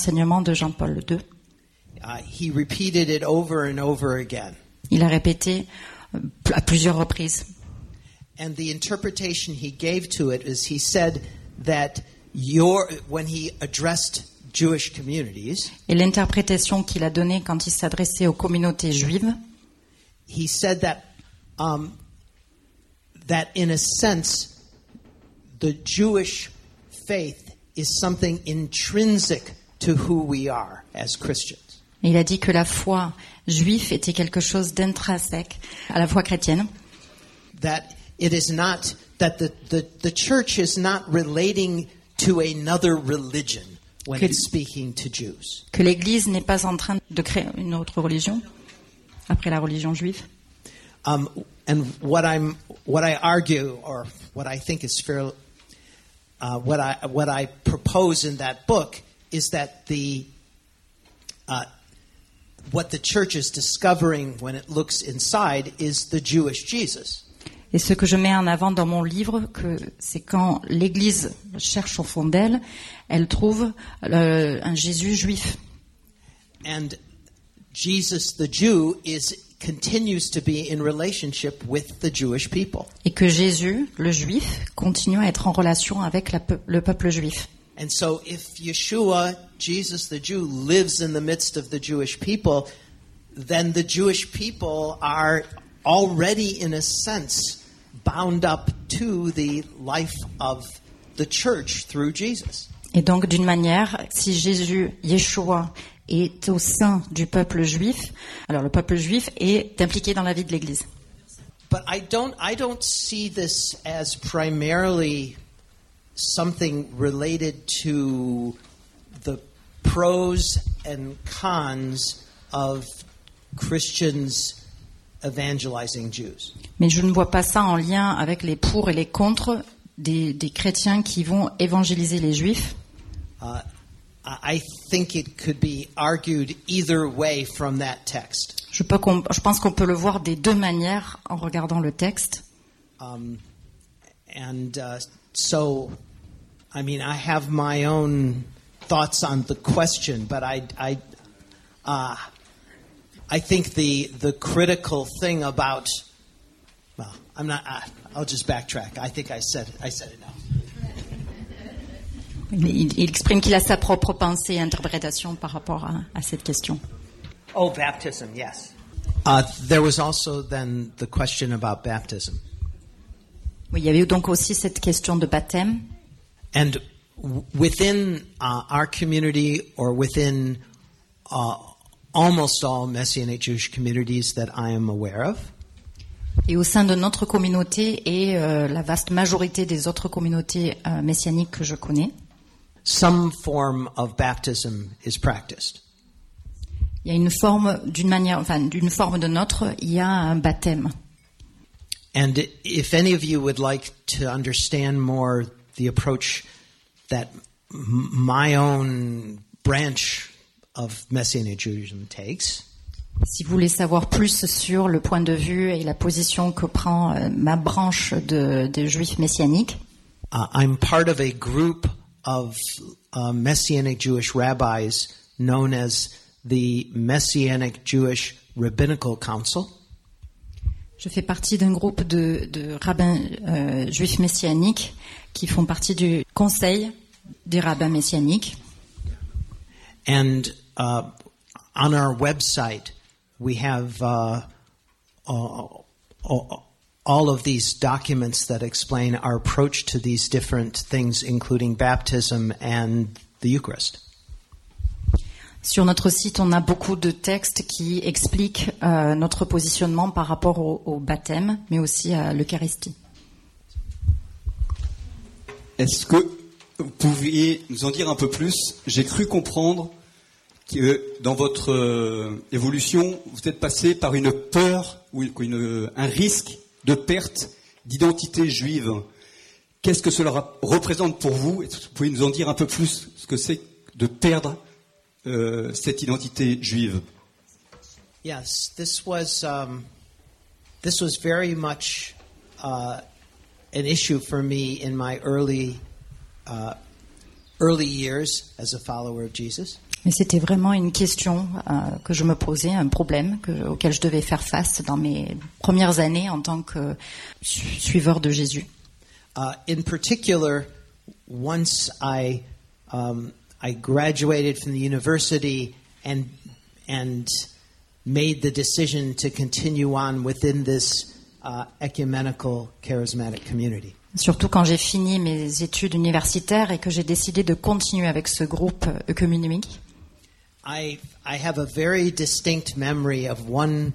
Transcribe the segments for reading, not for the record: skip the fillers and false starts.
enseignements de Jean-Paul II. He repeated it over and over again. Il a répété à plusieurs reprises. And the interpretation he gave to it is he said that when he addressed Jewish communities, Et l'interprétation qu'il a donnée quand il s'adressait aux communautés juives, he said that in a sense the Jewish faith is something intrinsic to who we are as Christians. il a dit que la foi juive était quelque chose d'intrinsèque à la foi chrétienne. That it is not that the church is not relating to another religion when it's speaking to Jews. Que l'Église n'est pas en train de créer une autre religion après la religion juive. And what I argue, or what I think is fair, what I propose in that book is that what the church is discovering when it looks inside is the Jewish Jesus. Et ce que je mets en avant dans mon livre, c'est quand l'Église cherche au fond d'elle, elle trouve un Jésus juif. And Jesus, the Jew, continues to be in relationship with the Jewish people. Et que Jésus, le juif, continue à être en relation avec le peuple juif. And so if Yeshua, Jesus the Jew, lives in the midst of the Jewish people, then the Jewish people are already, in a sense, bound up to the life of the church through Jesus. Et donc, d'une manière, si Jésus, Yeshua, est au sein du peuple juif, alors le peuple juif est impliqué dans la vie de l'Église. But I don't see this as primarily something related to the pros and cons of Christians evangelizing Jews. Mais je ne vois pas ça en lien avec les pour et les contre des chrétiens qui vont évangéliser les juifs. I think it could be argued either way from that text. Je pense qu'on peut le voir des deux manières en regardant le texte. So, I mean, I have my own thoughts on the question, but I think the critical thing about, well, I'm not. I'll just backtrack. I think I said it now. Il exprime qu'il a sa propre pensée et interprétation par rapport à cette question. Oh, baptism, yes. There was also then the question about baptism. Oui, il y avait donc aussi cette question de baptême. And within our community, or within almost all Messianic Jewish communities that I am aware of, et au sein de notre communauté et la vaste majorité des autres communautés messianiques que je connais, some form of baptism is practiced. Il y a une forme, d'une forme ou d'une autre, il y a un baptême. And if any of you would like to understand more the approach that my own branch of Messianic Judaism takes, si vous voulez savoir plus sur le point de vue et la position que prend ma branche de juifs messianiques, I'm part of a group of Messianic Jewish rabbis known as the Messianic Jewish Rabbinical Council. Je fais partie d'un groupe de rabbins juifs messianiques qui font partie du conseil des rabbins messianiques. And on our website, we have all of these documents that explain our approach to these different things, including baptism and the Eucharist. Sur notre site, on a beaucoup de textes qui expliquent notre positionnement par rapport au baptême, mais aussi à l'Eucharistie. Est-ce que vous pouviez nous en dire un peu plus ? J'ai cru comprendre que dans votre évolution, vous êtes passé par une peur ou un risque de perte d'identité juive. Qu'est-ce que cela représente pour vous ? Est-ce que vous pouvez nous en dire un peu plus ce que c'est de perdre cette identité juive? Yes, this was very much an issue for me in my early years as a follower of Jesus. Mais c'était vraiment une question que je me posais, un problème auquel je devais faire face dans mes premières années en tant que suiveur de Jésus. In particular, once I graduated from the university and made the decision to continue on within this ecumenical charismatic community. Surtout quand j'ai fini mes études universitaires et que j'ai décidé de continuer avec ce groupe œcuménique. I have a very distinct memory of one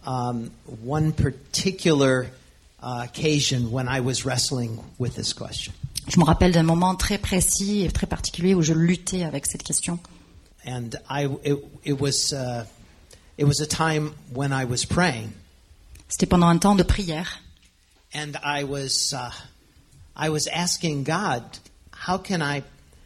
particular occasion when I was wrestling with this question. Je me rappelle d'un moment très précis et très particulier où je luttais avec cette question. And it was a time when I was praying. C'était pendant un temps de prière. And I was asking God, how can I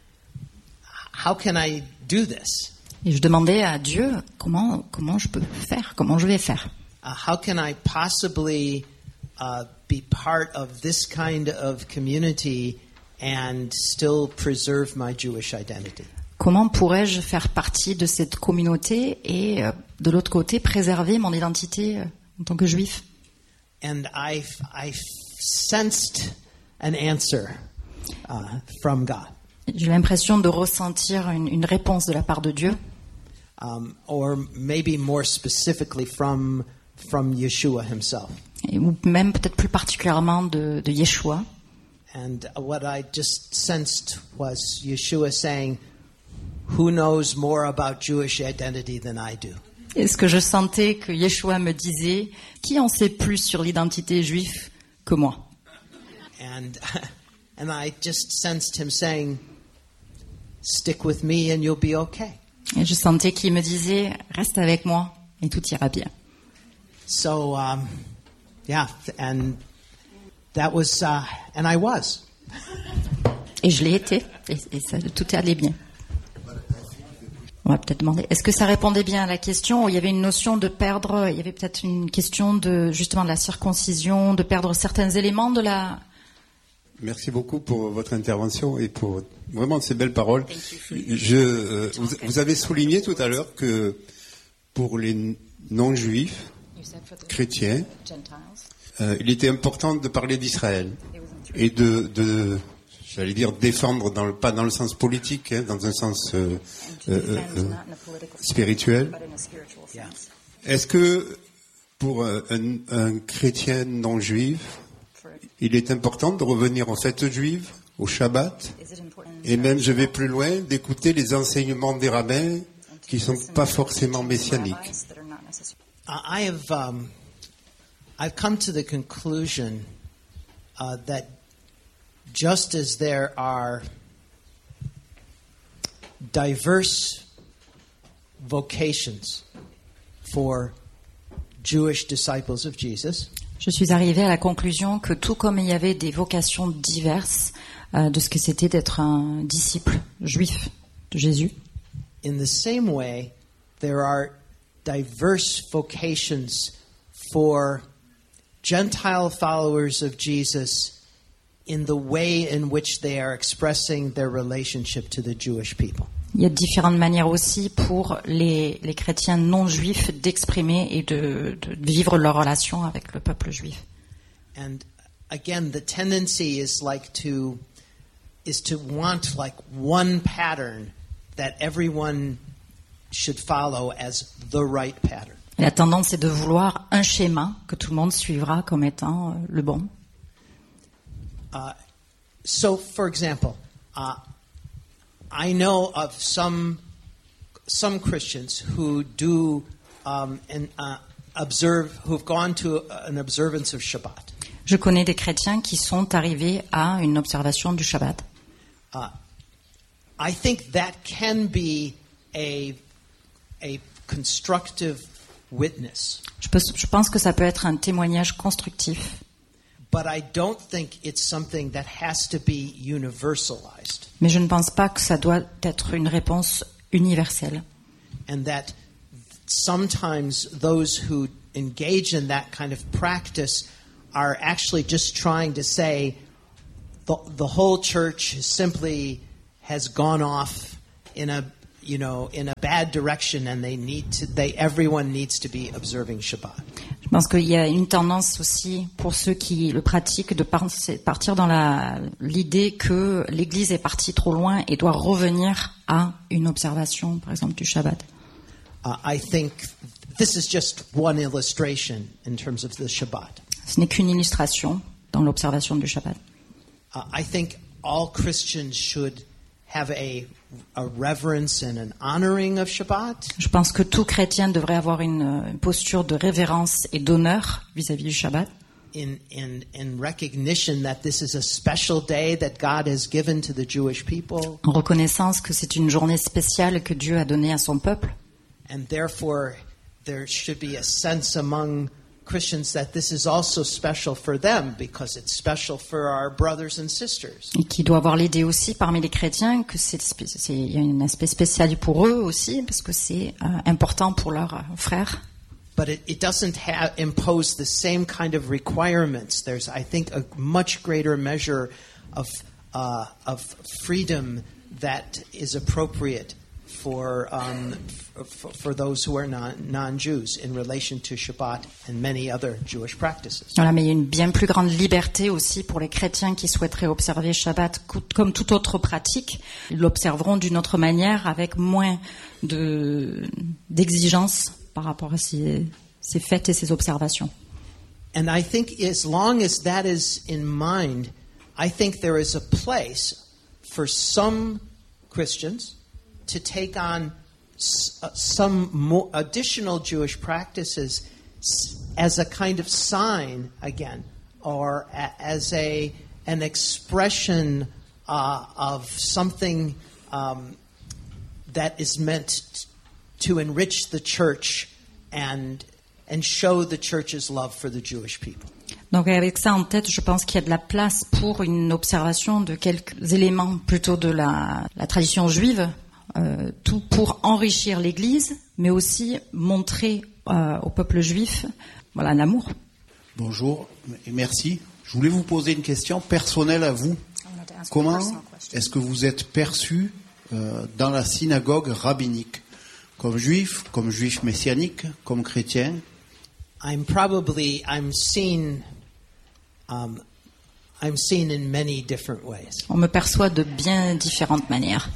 do this? Et je demandais à Dieu comment je peux faire, comment je vais faire. How can I possibly be part of this kind of community and still preserve my Jewish identity? Comment pourrais-je faire partie de cette communauté et de l'autre côté préserver mon identité en tant que juif? And I sensed an answer from God. J'ai l'impression de ressentir une réponse de la part de Dieu. Or maybe more specifically from Yeshua himself. Ou même peut-être plus particulièrement de Yeshua. And what I just sensed was Yeshua saying, "Who knows more about Jewish identity than I do?" Et ce que je sentais que Yeshua me disait, qui en sait plus sur l'identité juive que moi? And I just sensed him saying, "Stick with me and you'll be okay." Et je sentais qu'il me disait, reste avec moi et tout ira bien. So, yeah, and that was, and I was. Et je l'ai été, et ça, tout allait bien. On va peut-être demander, est-ce que ça répondait bien à la question, où il y avait une notion de perdre, il y avait peut-être une question de, justement, de la circoncision, de perdre certains éléments de la... Merci beaucoup pour votre intervention et pour vraiment ces belles paroles. Vous avez souligné tout à l'heure que pour les non-juifs, chrétiens, il était important de parler d'Israël et de j'allais dire défendre, pas dans le sens politique, dans un sens spirituel. Est-ce que pour un chrétien non-juif, il est important de revenir aux fêtes juives, au Shabbat, et même, je vais plus loin, d'écouter les enseignements des rabbins qui ne sont pas forcément messianiques? I've come to the conclusion that just as there are diverse vocations for Jewish disciples of Jesus, je suis arrivée à la conclusion que tout comme il y avait des vocations diverses de ce que c'était d'être un disciple juif de Jésus, in the same way, there are diverse vocations for Gentile followers of Jesus in the way in which they are expressing their relationship to the Jewish people. Il y a différentes manières aussi pour les chrétiens non juifs d'exprimer et de vivre leur relation avec le peuple juif. And again, the tendency is to want like one pattern that everyone should follow as the right pattern. Et la tendance est de vouloir un schéma que tout le monde suivra comme étant le bon. So, for example, I know of some Christians who do who've gone to an observance of Shabbat. Je connais des chrétiens qui sont arrivés à une observation du Shabbat. I think that can be a constructive witness. Je pense que ça peut être un témoignage constructif. But I don't think it's something that has to be universalized. Mais je ne pense pas que ça doit être une réponse universelle. And that sometimes those who engage in that kind of practice are actually just trying to say the whole church simply has gone off in a in a bad direction, and everyone needs to be observing Shabbat. Je pense qu'il y a une tendance aussi pour ceux qui le pratiquent de partir dans l'idée que l'Église est partie trop loin et doit revenir à une observation, par exemple, du Shabbat. I think this is just one illustration in terms of the Shabbat. Ce n'est qu'une illustration dans l'observation du Shabbat. I think all Christians should have a reverence and an honoring of Shabbat. Je pense que tout chrétien devrait avoir une posture de révérence et d'honneur vis-à-vis du Shabbat. In recognition that this is a special day that God has given to the Jewish people. En reconnaissance que c'est une journée spéciale que Dieu a donnée à son peuple. And therefore there should be a sense among Christians that this is also special for them because it's special for our brothers and sisters. Et qui doit avoir l'idée aussi parmi les chrétiens que il y a un aspect spécial pour eux aussi parce que c'est important pour leurs frères. But it doesn't impose the same kind of requirements. There's, I think, a much greater measure of freedom that is appropriate for those who are non-Jews in relation to Shabbat and many other Jewish practices. Voilà, mais il y a une bien plus grande liberté aussi pour les chrétiens qui souhaiteraient observer Shabbat comme toute autre pratique. Ils l'observeront d'une autre manière avec moins d'exigences par rapport à ces fêtes et ces observations. And I think as long as that is in mind, I think there is a place for some Christians to take on some more additional Jewish practices as a kind of sign again, or as an expression of something that is meant to enrich the church and show the church's love for the Jewish people. Donc avec ça en tête, je pense qu'il y a de la place pour une observation de quelques éléments plutôt de la tradition juive, tout pour enrichir l'Église, mais aussi montrer au peuple juif l'amour. Bonjour et merci. Je voulais vous poser une question personnelle à vous. Comment est-ce que vous êtes perçu dans la synagogue rabbinique? Comme juif messianique, comme chrétien? I'm seen in many different ways. On me perçoit de bien différentes manières.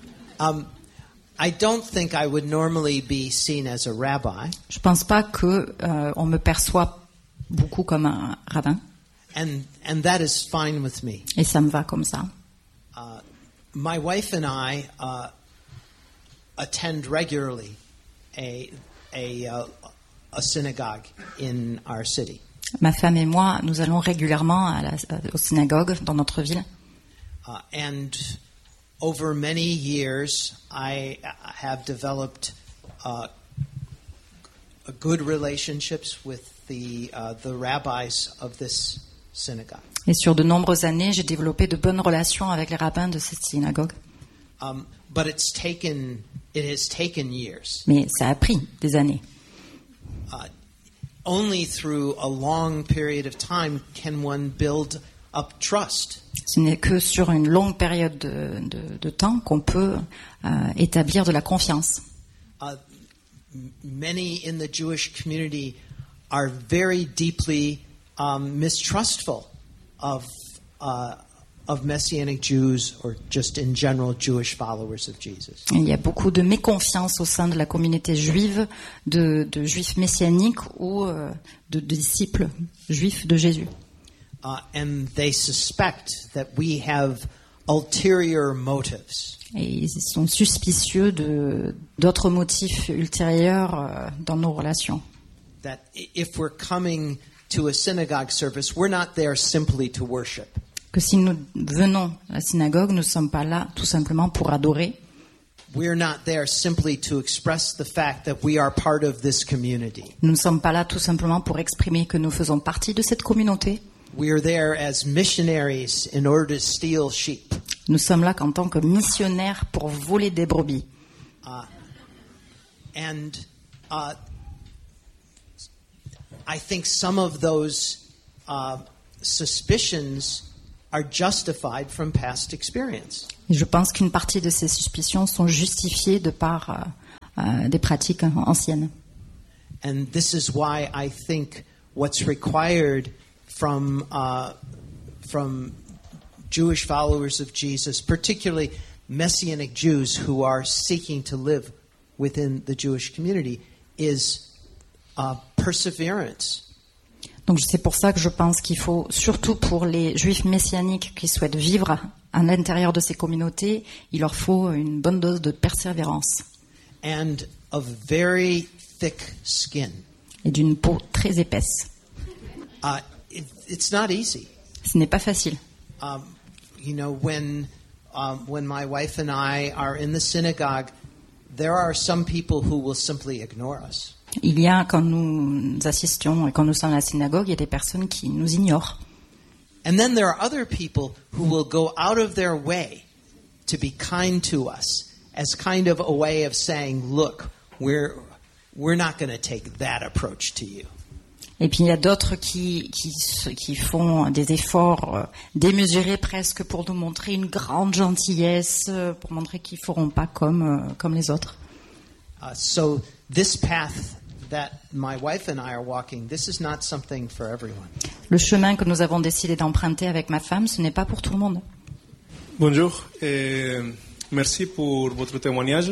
I don't think I would normally be seen as a rabbi. Je pense pas que on me perçoit beaucoup comme un rabbin. And that is fine with me. Et ça me va comme ça. My wife and I attend regularly a synagogue in our city. Ma femme et moi, nous allons régulièrement aux synagogues dans notre ville. And over many years, I have developed good relationships with the rabbis of this synagogue. Et sur de nombreuses années, j'ai développé de bonnes relations avec les rabbins de cette synagogue. But it has taken years. Mais ça a pris des années. Only through a long period of time can one build up trust. Ce n'est que sur une longue période de temps qu'on peut établir de la confiance. Many in the Jewish community are very deeply mistrustful of Messianic Jews or just in general Jewish followers of Jesus. Il y a beaucoup de méconfiance au sein de la communauté juive, de juifs messianiques ou de disciples juifs de Jésus. And they suspect that we have ulterior motives. Et ils sont suspicieux d'autres motifs ultérieurs dans nos relations. That if we're coming to a synagogue service, we're not there simply to worship. Que si nous venons à la synagogue, nous ne sommes pas là tout simplement pour adorer. We're not there simply to express the fact that we are part of this community. Nous ne sommes pas là tout simplement pour exprimer que nous faisons partie de cette communauté. We are there as missionaries in order to steal sheep. Nous sommes là en tant que missionnaires pour voler des brebis. And I think some of those suspicions are justified from past experience. Et je pense qu'une partie de ces suspicions sont justifiées de par des pratiques anciennes. And this is why I think what's required from Jewish followers of Jesus, particularly Messianic Jews who are seeking to live within the Jewish community, is perseverance. Donc c'est pour ça que je pense qu'il faut, surtout pour les juifs messianiques qui souhaitent vivre à l'intérieur de ces communautés, il leur faut une bonne dose de persévérance. And of very thick skin. Et d'une peau très épaisse. It's not easy. Ce n'est pas facile. You know, when my wife and I are in the synagogue, there are some people who will simply ignore us. Il y a, quand nous assistions et quand nous sommes à la synagogue, il y a des personnes qui nous ignorent. And then there are other people who will go out of their way to be kind to us, as kind of a way of saying, look, we're not going to take that approach to you. Et puis il y a d'autres qui font des efforts démesurés presque pour nous montrer une grande gentillesse, pour montrer qu'ils ne feront pas comme les autres. So this path that my wife and I are walking, this is not something for everyone. Le chemin que nous avons décidé d'emprunter avec ma femme, ce n'est pas pour tout le monde. Bonjour, merci pour votre témoignage.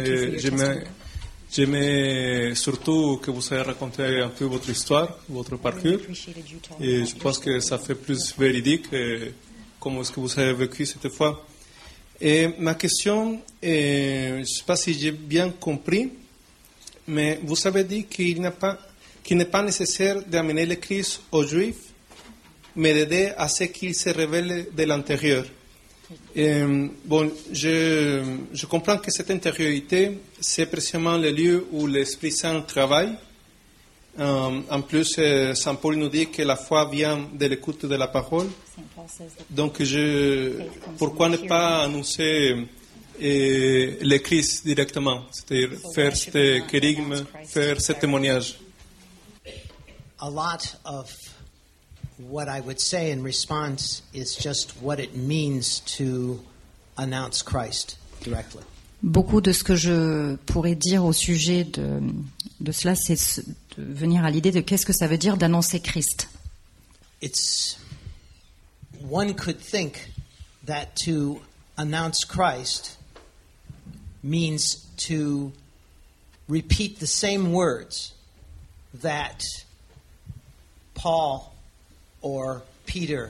J'aimais surtout que vous ayez raconté un peu votre histoire, votre parcours. Et je pense que ça fait plus véridique comment est-ce que vous avez vécu cette fois. Et ma question, je ne sais pas si j'ai bien compris, mais vous avez dit qu'il n'est pas nécessaire d'amener le Christ aux Juifs, mais d'aider à ce qu'il se révèle de l'intérieur. Bon, je comprends que cette intériorité, c'est précisément le lieu où l'Esprit Saint travaille. En plus, Saint Paul nous dit que la foi vient de l'écoute de la parole. Donc, pourquoi ne pas annoncer le Christ directement, c'est-à-dire faire ce kérigme, faire ce témoignage? A lot of what I would say in response is just what it means to announce Christ directly. Beaucoup de ce que je pourrais dire au sujet de cela, c'est de venir à l'idée de qu'est-ce que ça veut dire d'annoncer Christ. One could think that to announce Christ means to repeat the same words that Paul or Peter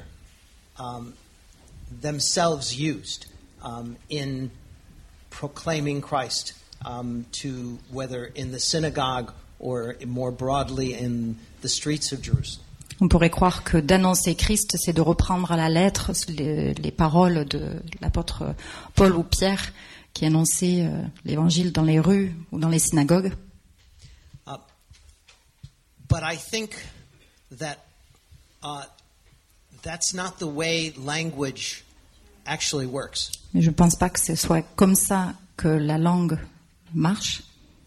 themselves used in proclaiming Christ, to whether in the synagogue or more broadly in the streets of Jerusalem. On pourrait croire que d'annoncer Christ, c'est de reprendre à la lettre les paroles de l'apôtre Paul ou Pierre qui annonçaient l'évangile dans les rues ou dans les synagogues. But I think that that's not the way language actually works. Mais je ne pense pas que ce soit comme ça que la langue marche.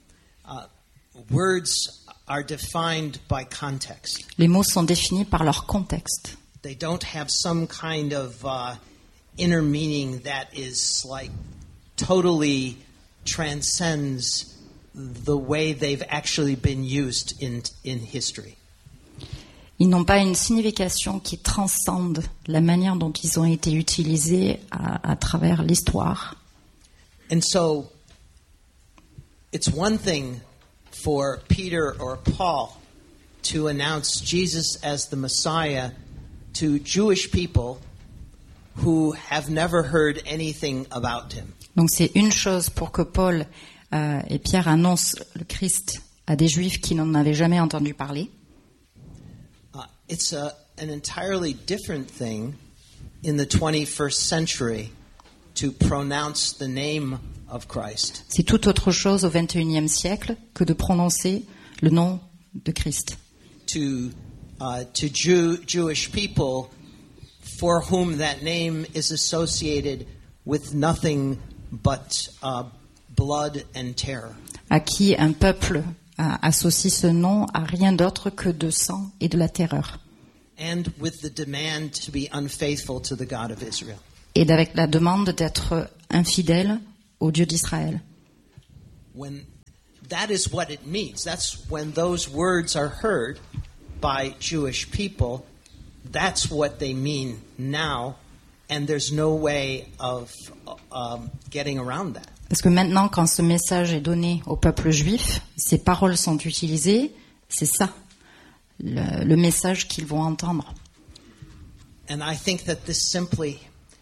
Words are defined by context. Les mots sont définis par leur contexte. They don't have some kind of inner meaning that is like totally transcends the way they've actually been used in history. Ils n'ont pas une signification qui transcende la manière dont ils ont été utilisés à travers l'histoire. And so, it's one thing for Peter or Paul to announce Jesus as the Messiah to Jewish people who have never heard anything about him. Donc c'est une chose pour que Paul et Pierre annoncent le Christ à des Juifs qui n'en avaient jamais entendu parler. It's an entirely different thing in the 21st century to pronounce the name of Christ. C'est tout autre chose au XXIe siècle que de prononcer le nom de Christ. To Jewish people for whom that name is associated with nothing but blood and terror. À qui un peuple associe ce nom à rien d'autre que de sang et de la terreur. and with the demand to be unfaithful to the God of Israel. Et avec la demande d'être infidèle au Dieu d'Israël. When that is what it means. That's when those words are heard by Jewish people. That's what they mean now, and there's no way of getting around that. Parce que maintenant, quand ce message est donné au peuple juif, ces paroles sont utilisées, c'est ça, le message qu'ils vont entendre. And I think that this simply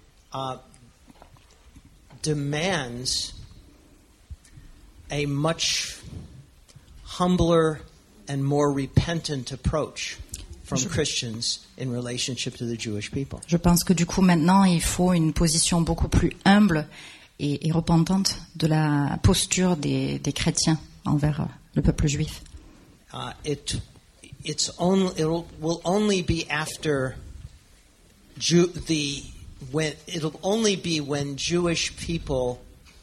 demands a much humbler and more repentant approach from Christians in relationship to the Jewish people. Je pense que du coup maintenant il faut une position beaucoup plus humble et repentante de la posture des chrétiens envers le peuple juif. It will only be after it'll only be when Jewish people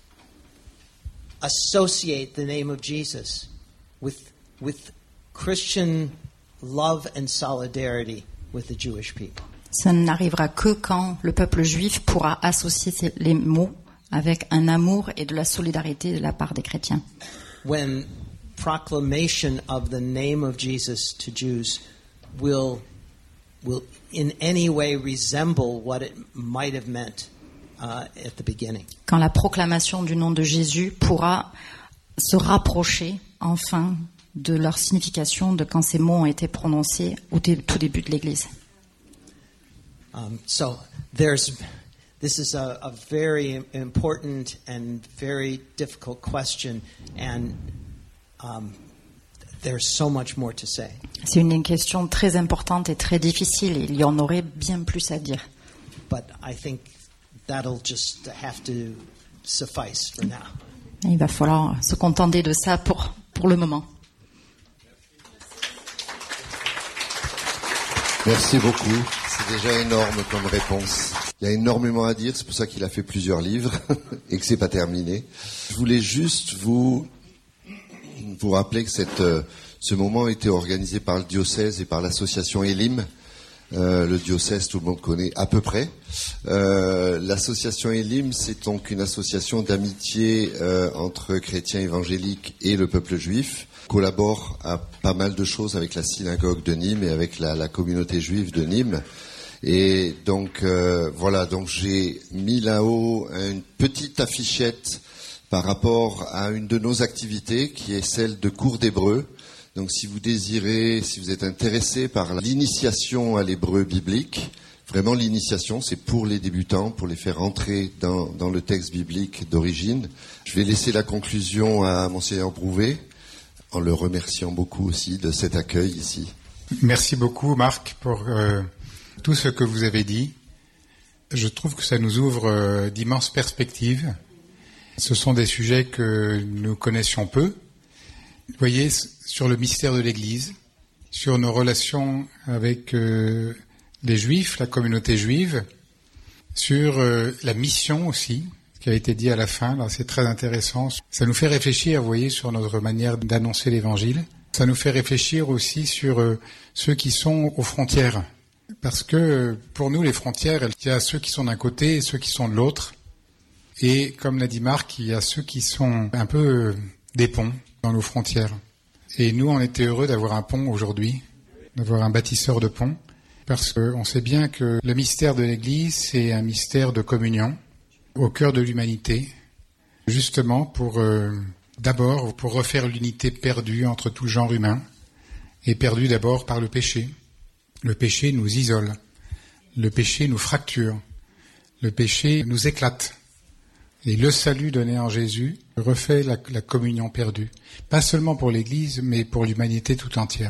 associate the name of Jesus with Christian love and solidarity with the Jewish people. Ça n'arrivera que quand le peuple juif pourra associer les mots avec un amour et de la solidarité de la part des chrétiens. When proclamation of the name of Jesus to Jews will in any way resemble what it might have meant at the beginning. Quand la proclamation du nom de Jésus pourra se rapprocher enfin de leur signification de quand ces mots ont été prononcés au tout début de l'Église. So this is a very important and very difficult question, and there's so much more to say. C'est une question très importante et très difficile, et il y en aurait bien plus à dire. But I think that'll just have to suffice for now. Et il va falloir se contenter de ça pour le moment. Merci beaucoup. C'est déjà énorme comme réponse. Il y a énormément à dire, c'est pour ça qu'il a fait plusieurs livres et que c'est pas terminé. Je voulais juste vous rappeler que ce moment a été organisé par le diocèse et par l'association Elim. Le diocèse, tout le monde connaît à peu près. L'association Elim, c'est donc une association d'amitié entre chrétiens évangéliques et le peuple juif. Collabore à pas mal de choses avec la synagogue de Nîmes et avec la communauté juive de Nîmes. Et donc voilà, donc j'ai mis là-haut une petite affichette par rapport à une de nos activités qui est celle de cours d'hébreu. Donc si vous désirez, si vous êtes intéressé par l'initiation à l'hébreu biblique, vraiment l'initiation, c'est pour les débutants, pour les faire entrer dans le texte biblique d'origine. Je vais laisser la conclusion à Monseigneur Brouvet, en le remerciant beaucoup aussi de cet accueil ici. Merci beaucoup Marc pour tout ce que vous avez dit. Je trouve que ça nous ouvre d'immenses perspectives. Ce sont des sujets que nous connaissions peu. Vous voyez, sur le mystère de l'Église, sur nos relations avec les Juifs, la communauté juive, sur la mission aussi, qui a été dit à la fin, là, c'est très intéressant. Ça nous fait réfléchir, vous voyez, sur notre manière d'annoncer l'Évangile. Ça nous fait réfléchir aussi sur ceux qui sont aux frontières. Parce que pour nous, les frontières, il y a ceux qui sont d'un côté et ceux qui sont de l'autre. Et comme l'a dit Marc, il y a ceux qui sont un peu des ponts dans nos frontières. Et nous, on était heureux d'avoir un pont aujourd'hui, d'avoir un bâtisseur de pont, parce qu'on sait bien que le mystère de l'Église, c'est un mystère de communion au cœur de l'humanité, justement d'abord pour refaire l'unité perdue entre tout genre humain, et perdue d'abord par le péché. Le péché nous isole, le péché nous fracture, le péché nous éclate. Et le salut donné en Jésus refait la communion perdue, pas seulement pour l'Église, mais pour l'humanité tout entière.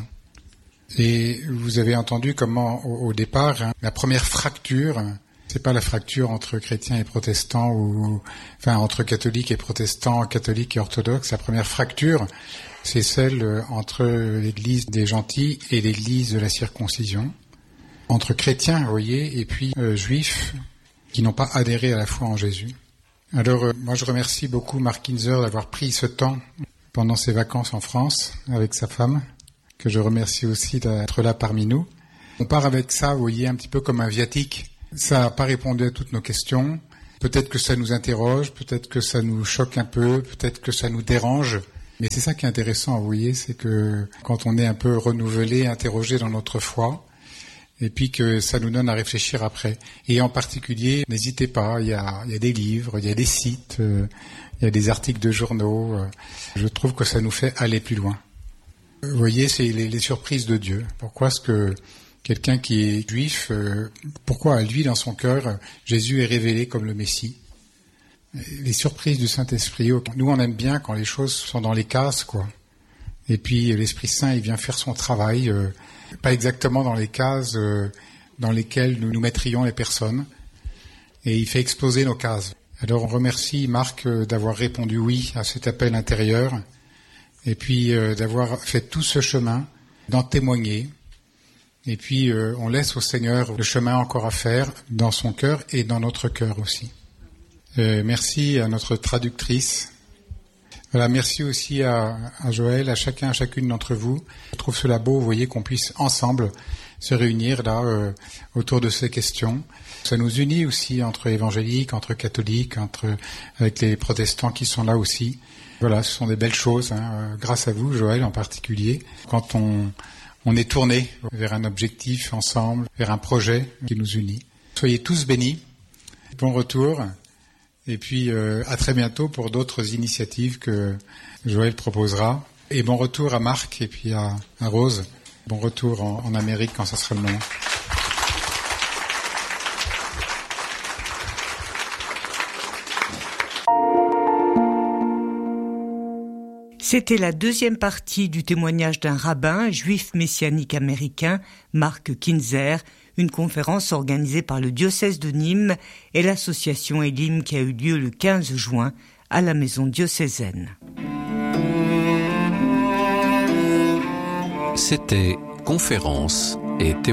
Et vous avez entendu comment, au départ, la première fracture, c'est pas la fracture entre chrétiens et protestants entre catholiques et protestants, catholiques et orthodoxes. La première fracture, c'est celle entre l'église des gentils et l'église de la circoncision. Entre chrétiens, vous voyez, et puis juifs qui n'ont pas adhéré à la foi en Jésus. Alors, moi je remercie beaucoup Mark Kinzer d'avoir pris ce temps pendant ses vacances en France avec sa femme, que je remercie aussi d'être là parmi nous. On part avec ça, vous voyez, un petit peu comme un viatique. Ça n'a pas répondu à toutes nos questions. Peut-être que ça nous interroge, peut-être que ça nous choque un peu, peut-être que ça nous dérange. Mais c'est ça qui est intéressant, vous voyez, c'est que quand on est un peu renouvelé, interrogé dans notre foi, et puis que ça nous donne à réfléchir après. Et en particulier, n'hésitez pas, il y a des livres, il y a des sites, il y a des articles de journaux. Je trouve que ça nous fait aller plus loin. Vous voyez, c'est les surprises de Dieu. Pourquoi est-ce que quelqu'un qui est juif, pourquoi à lui, dans son cœur, Jésus est révélé comme le Messie? Les surprises du Saint-Esprit. Nous, on aime bien quand les choses sont dans les cases, quoi. Et puis, l'Esprit Saint, il vient faire son travail, pas exactement dans les cases dans lesquelles nous mettrions les personnes. Et il fait exploser nos cases. Alors, on remercie Marc d'avoir répondu oui à cet appel intérieur. Et puis, d'avoir fait tout ce chemin, d'en témoigner. Et puis, on laisse au Seigneur le chemin encore à faire dans son cœur et dans notre cœur aussi. Merci à notre traductrice. Voilà, merci aussi à Joël, à chacune d'entre vous. Je trouve cela beau, vous voyez, qu'on puisse ensemble se réunir là autour de ces questions. Ça nous unit aussi entre évangéliques, entre catholiques, avec les protestants qui sont là aussi. Voilà, ce sont des belles choses, grâce à vous, Joël en particulier. Quand on est tourné vers un objectif ensemble, vers un projet qui nous unit. Soyez tous bénis. Bon retour. Et puis, à très bientôt pour d'autres initiatives que Joël proposera. Et bon retour à Marc et puis à Rose. Bon retour en Amérique quand ça sera le moment. C'était la deuxième partie du témoignage d'un rabbin juif messianique américain, Mark Kinzer, une conférence organisée par le diocèse de Nîmes et l'association Elim qui a eu lieu le 15 juin à la maison diocésaine. C'était Conférence et témoignage.